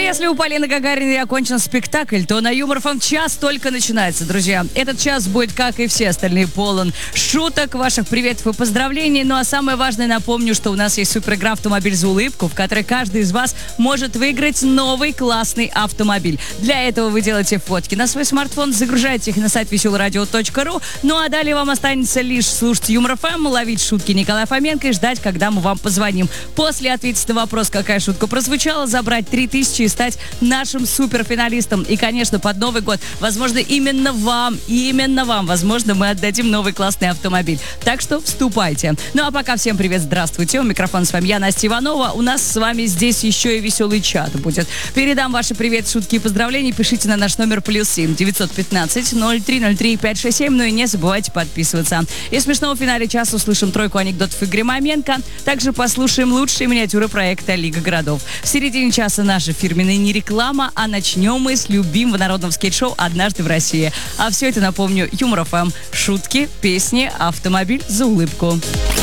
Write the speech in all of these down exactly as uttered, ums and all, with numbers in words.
Если у Полины Гагариной окончен спектакль, то на Юмор ФМ час только начинается, друзья. Этот час будет, как и все остальные, полон шуток, ваших приветов и поздравлений. Ну а самое важное, напомню, что у нас есть суперигра «Автомобиль за улыбку», в которой каждый из вас может выиграть новый классный автомобиль. Для этого вы делаете фотки на свой смартфон, загружаете их на сайт веселое радио точка ру. Ну а далее вам останется лишь слушать Юмор ФМ, ловить шутки Николая Фоменко и ждать, когда мы вам позвоним. После ответить на вопрос, какая шутка прозвучала, забрать три тысячи и стать нашим суперфиналистом. И, конечно, под Новый год, возможно, именно вам, именно вам, возможно, мы отдадим новый классный автомобиль. Так что вступайте. Ну а пока всем привет, здравствуйте. У микрофона с вами я, Настя Иванова. У нас с вами здесь еще и веселый чат будет. Передам ваши привет, шутки и поздравления. Пишите на наш номер плюс семь девятьсот пятнадцать ноль три ноль три пять шесть семь. Ну и не забывайте подписываться. И в смешном финале часа услышим тройку анекдотов Игоря Маменко. Также послушаем лучшие миниатюры проекта «Лига городов». В середине часа наша фирменная не реклама, а начнем мы с любимого народного скейт-шоу «Однажды в России». А все это, напомню, Юмор ФМ. Шутки, песни, автомобиль за улыбку.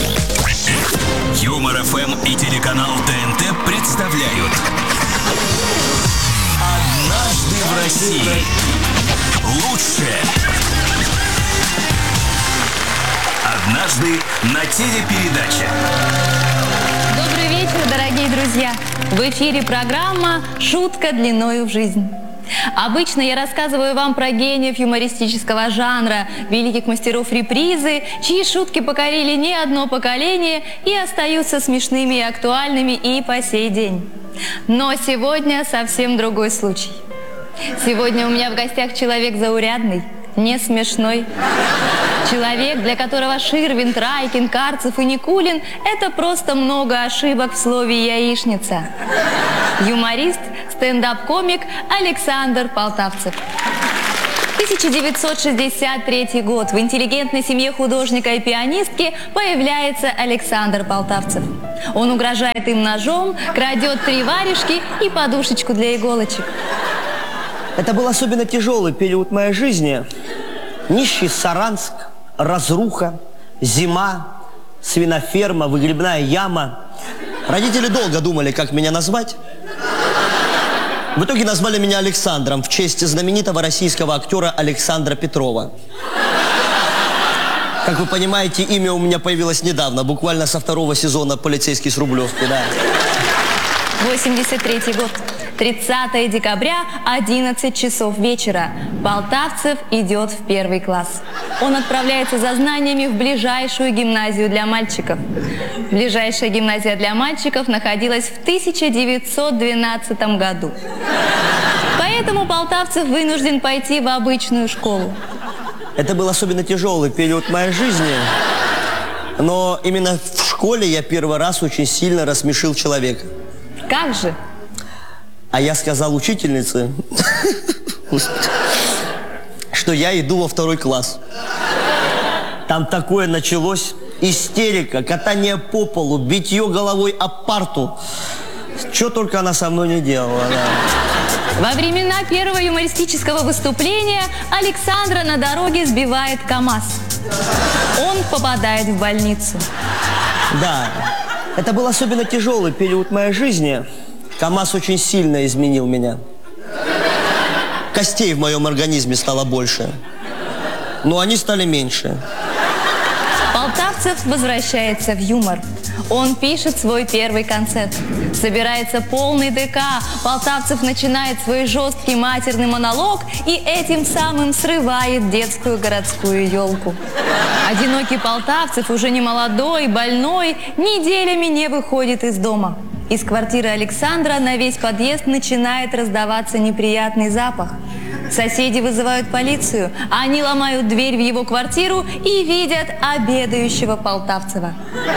Юмор ФМ и телеканал ТНТ представляют «Однажды в России». Лучшее. Однажды на телепередаче. Добрый вечер, дорогие друзья! В эфире программа «Шутка длиною в жизнь». Обычно я рассказываю вам про гениев юмористического жанра, великих мастеров репризы, чьи шутки покорили не одно поколение и остаются смешными и актуальными и по сей день. Но сегодня совсем другой случай. Сегодня у меня в гостях человек заурядный, не смешной. Человек, для которого Ширвин, Трайкин, Карцев и Никулин – это просто много ошибок в слове «яичница». Юморист, стендап-комик Александр Полтавцев. тысяча девятьсот шестьдесят третий год. В интеллигентной семье художника и пианистки появляется Александр Полтавцев. Он угрожает им ножом, крадет три варежки и подушечку для иголочек. Это был особенно тяжелый период моей жизни. Нищий Саранск, разруха, зима, свиноферма, выгребная яма. Родители долго думали, как меня назвать. В итоге назвали меня Александром в честь знаменитого российского актера Александра Петрова. Как вы понимаете, имя у меня появилось недавно, буквально со второго сезона «Полицейский с Рублевки», да. восемьдесят третий год. тридцатое декабря, одиннадцать часов вечера. Полтавцев идет в первый класс. Он отправляется за знаниями в ближайшую гимназию для мальчиков. Ближайшая гимназия для мальчиков находилась в тысяча девятьсот двенадцатом году. Поэтому Полтавцев вынужден пойти в обычную школу. Это был особенно тяжелый период моей жизни. Но именно в школе я первый раз очень сильно рассмешил человека. Как же? А я сказал учительнице, что я иду во второй класс. Там такое началось. Истерика, катание по полу, битье головой об парту. Что только она со мной не делала, да. Во времена первого юмористического выступления Александра на дороге сбивает КамАЗ. Он попадает в больницу. Да, это был особенно тяжелый период моей жизни. КамАЗ очень сильно изменил меня. Костей в моем организме стало больше, но они стали меньше. Полтавцев возвращается в юмор. Он пишет свой первый концерт. Собирается полный ДК. Полтавцев начинает свой жесткий матерный монолог и этим самым срывает детскую городскую елку. Одинокий Полтавцев, уже не молодой, больной, неделями не выходит из дома. Из квартиры Александра на весь подъезд начинает раздаваться неприятный запах. Соседи вызывают полицию, они ломают дверь в его квартиру и видят обедающего Полтавцева.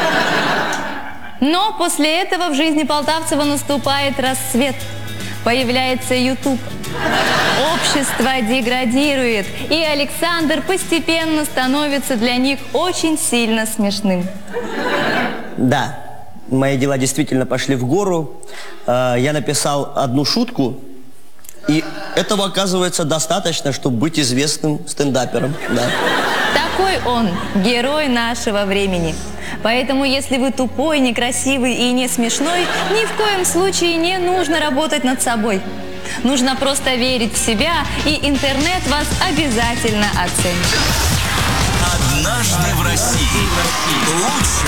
Но после этого в жизни Полтавцева наступает расцвет. Появляется YouTube. Общество деградирует, и Александр постепенно становится для них очень сильно смешным. Да, мои дела действительно пошли в гору. Я написал одну шутку, И этого, оказывается, достаточно, чтобы быть известным стендапером. Да. Такой он, герой нашего времени. Поэтому, если вы тупой, некрасивый и не смешной, ни в коем случае не нужно работать над собой. Нужно просто верить в себя, и интернет вас обязательно оценит. Однажды в России. Лучшие